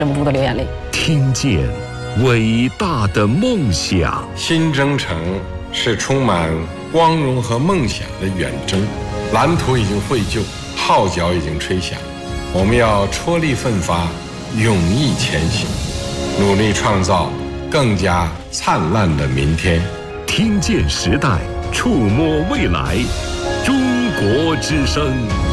忍不住的流眼泪。 听见伟大的梦想。 新征程是充满光荣和梦想的远征，蓝图已经绘就，号角已经吹响，我们要踔厉奋发，勇毅前行，努力创造更加灿烂的明天。 听见时代，触摸未来，中国之声。